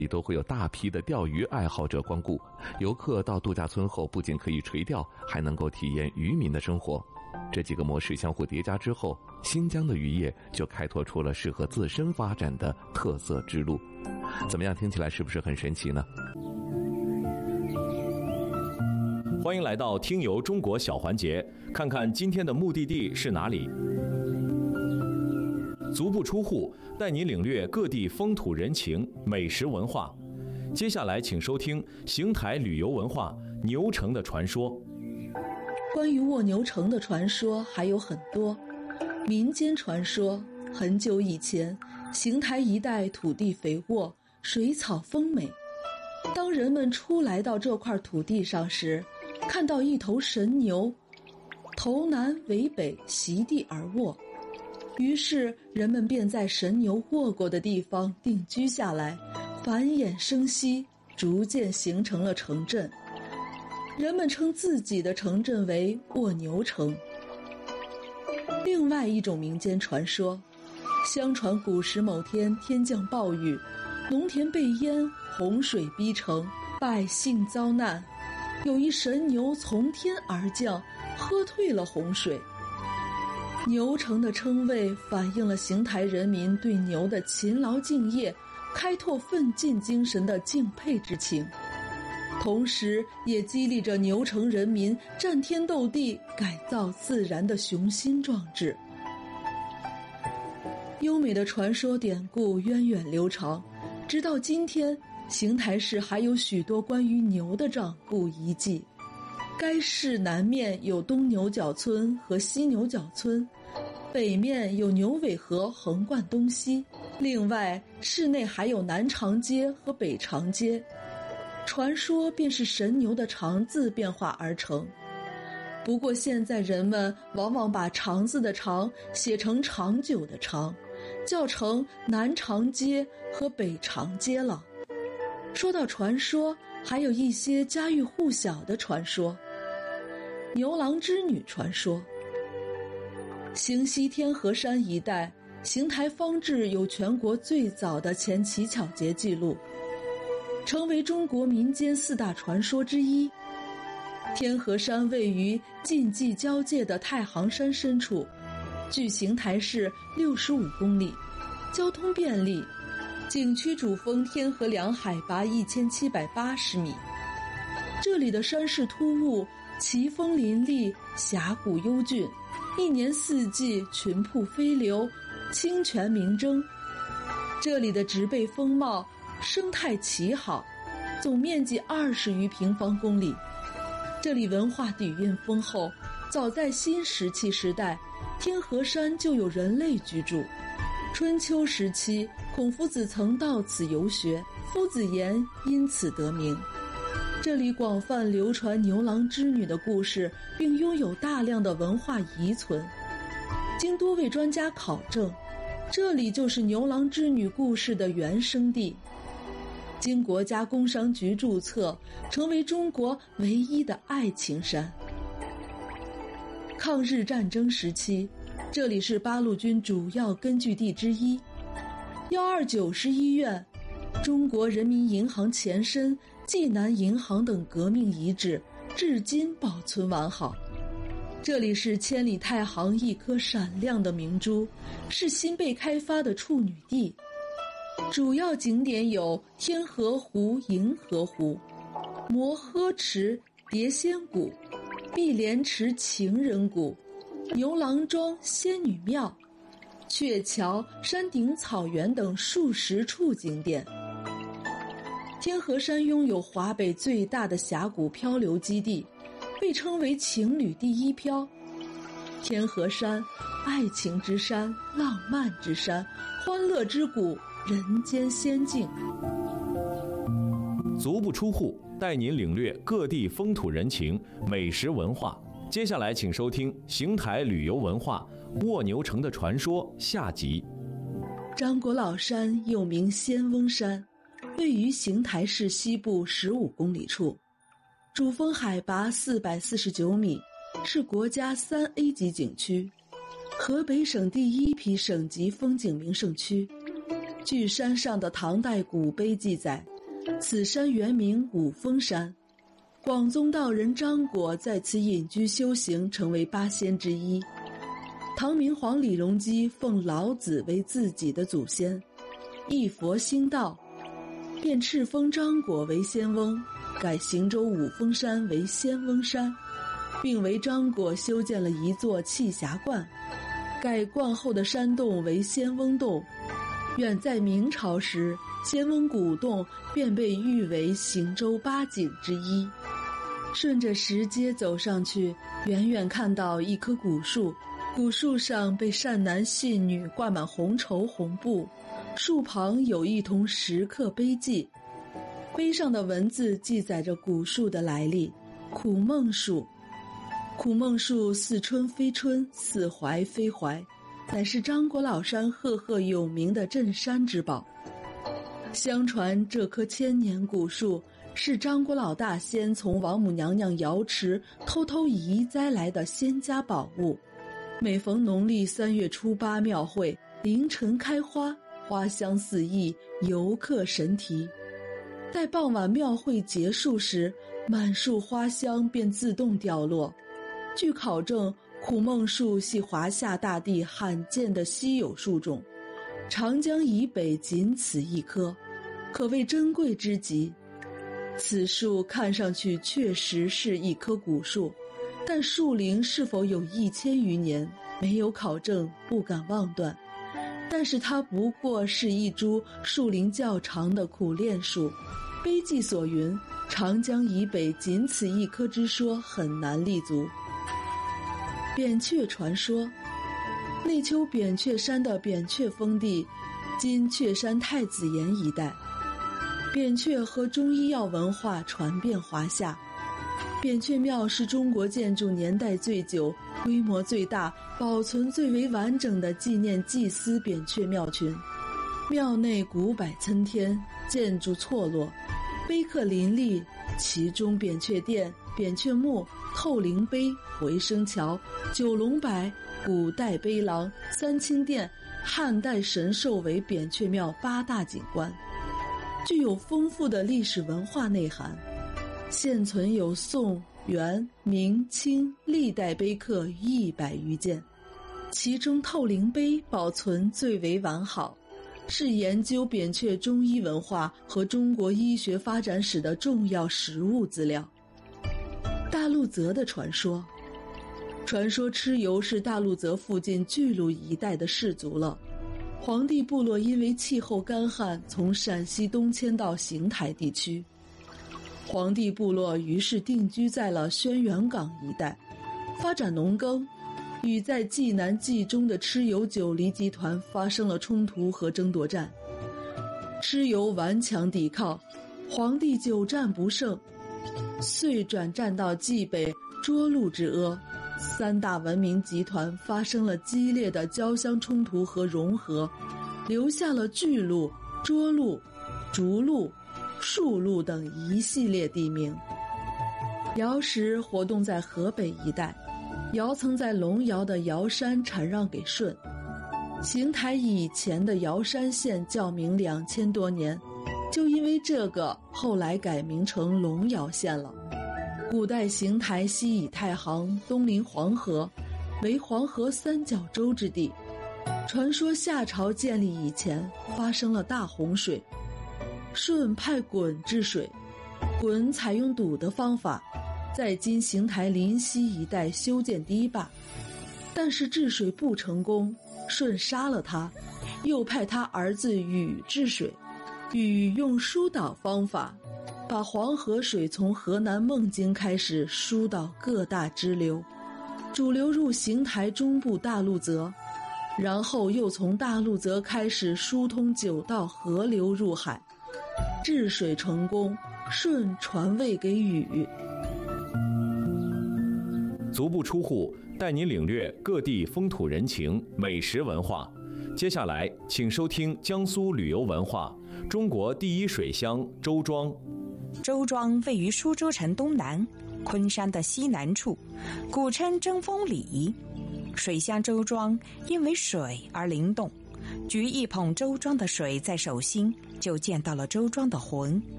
里都会有大批的钓鱼爱好者光顾。游客到度假村后，不仅可以垂钓，还能够体验渔民的生活。这几个模式相互叠加之后，新疆的渔业就开拓出了适合自身发展的特色之路。怎么样，听起来是不是很神奇呢？ 欢迎来到听游中国小环节，看看今天的目的地是哪里。足不出户，带您领略各地风土人情、美食文化。接下来请收听邢台旅游文化牛城的传说。 关于卧牛城的传说还有很多。民间传说，很久以前，邢台一带土地肥沃，水草丰美。当人们初来到这块土地上时，看到一头神牛，头南尾北席地而卧。于是人们便在神牛卧过的地方定居下来，繁衍生息，逐渐形成了城镇。人们称自己的城镇为卧牛城。另外一种民间传说，相传古时某天天降暴雨，农田被淹，洪水逼城，百姓遭难。有一神牛从天而降，喝退了洪水。牛城的称谓反映了邢台人民对牛的勤劳敬业、开拓奋进精神的敬佩之情，同时也激励着牛城人民战天斗地、改造自然的雄心壮志。优美的传说典故源远流长，直到今天，邢台市还有许多关于牛的掌故遗迹。该市南面有东牛角村和西牛角村，北面有牛尾河横贯东西，另外市内还有南长街和北长街。传说便是神牛的长字变化而成，不过现在人们往往把长字的长写成长久的长，叫成南长街和北长街了。说到传说，还有一些家喻户晓的传说。牛郎织女传说。邢西天河山一带，邢台方志有全国最早的前乞巧节记录，成为中国民间4大传说之一。天河山位于晋冀交界的太行山深处，距邢台市65公里，交通便利。景区主峰天河梁海拔1780米，这里的山势突兀，奇峰林立，峡谷幽峻，一年四季群瀑飞流，清泉明蒸。这里的植被丰茂，生态奇好，总面积20余平方公里。这里文化底蕴丰厚，早在新石器时代，天河山就有人类居住。春秋时期，孔夫子曾到此游学，夫子言因此得名。这里广泛流传牛郎织女的故事，并拥有大量的文化遗存。经多位专家考证，这里就是牛郎织女故事的原生地。经国家工商局注册，成为中国唯一的爱情山。抗日战争时期，这里是八路军主要根据地之一。129师医院、中国人民银行前身济南银行等革命遗址至今保存完好。这里是千里太行一颗闪亮的明珠，是新被开发的处女地。主要景点有天河湖、银河湖、摩诃池、蝶仙谷、碧莲池情人谷、牛郎庄仙女庙、鹊桥、山顶草原等数十处景点。天河山拥有华北最大的峡谷漂流基地，被称为情侣第一漂。天河山，爱情之山，浪漫之山，欢乐之谷，人间仙境。 足不出户，带您领略各地风土人情、美食文化。接下来请收听邢台旅游文化卧牛城的传说下集。 张果老山又名仙翁山，位于邢台市西部15公里处，主峰海拔449米，是国家3A 级景区，河北省第1批省级风景名胜区。据山上的唐代古碑记载， 此山原名五峰山。广宗道人张果在此隐居修行，成为8仙之一。唐明皇李隆基奉老子为自己的祖先，一佛兴道，便敕封张果为仙翁，改行州五峰山为仙翁山，并为张果修建了一座栖霞观，改观后的山洞为仙翁洞。远在明朝时，仙翁古洞便被誉为行州8景之一。顺着石阶走上去，远远看到一棵古树，古树上被善男信女挂满红绸红布，树旁有一铜石刻碑记，碑上的文字记载着古树的来历：苦梦树。苦梦树似春非春，似槐非槐，乃是张果老山赫赫有名的镇山之宝。相传这棵千年古树是张果老大仙从王母娘娘瑶池偷偷移栽来的仙家宝物。每逢农历3月初8庙会，凌晨开花，花香四溢，游客神提。待傍晚庙会结束时，满树花香便自动掉落。据考证，苦梦树系华夏大地罕见的稀有树种，长江以北仅此一棵，可谓珍贵之极。此树看上去确实是一棵古树，但树龄是否有1000余年，没有考证，不敢妄断。但是它不过是一株树龄较长的苦楝树，碑记所云，长江以北仅此一棵之说很难立足。扁鹊传说，内丘扁鹊山的扁鹊封地，今鹊山太子岩一带。扁鹊和中医药文化传遍华夏。扁鹊庙是中国建筑年代最久、规模最大、保存最为完整的纪念祭司扁鹊庙群。庙内古柏参天，建筑错落，碑刻林立，其中扁鹊殿、扁鹊墓、透灵碑、回声桥、九龙柏、古代碑廊、三清殿、汉代神兽为扁鹊庙8大景观，具有丰富的历史文化内涵。现存有宋、元、明、清历代碑刻100余件，其中透灵碑保存最为完好，是研究扁鹊中医文化和中国医学发展史的重要实物资料。大陆泽的传说，蚩尤是大陆泽附近巨鹿一带的氏族了。黄帝部落因为气候干旱，从陕西东迁到邢台地区。黄帝部落于是定居在了轩辕岗一带，发展农耕，与在冀南冀中的蚩尤九黎集团发生了冲突和争夺战。蚩尤顽强抵抗，黄帝久战不胜，遂转战到冀北涿鹿之阿，3大文明集团发生了激烈的交相冲突和融合，留下了巨鹿、涿鹿、逐鹿、树鹿等一系列地名。尧时活动在河北一带，尧曾在龙尧的尧山禅让给舜。邢台以前的尧山县教名2000多年，就因为这个后来改名成龙尧县了。古代邢台西倚太行，东临黄河，为黄河三角洲之地。传说夏朝建立以前发生了大洪水，舜派鲧治水，鲧采用堵的方法，在今邢台临西一带修建堤坝，但是治水不成功，舜杀了他，又派他儿子禹治水。禹用疏导方法，把黄河水从河南孟津开始疏导各大支流，主流入邢台中部大路泽，然后又从大路泽开始疏通9道河流入海。治水成功，舜传位给禹。 足不出户，带您领略各地风土人情、美食文化。接下来，请收听江苏旅游文化。中国第一水乡周庄。 周庄位于苏州城东南，昆山的西南处，古称贞丰里。水乡周庄因为水而灵动，举一捧周庄的水在手心，就见到了周庄的魂。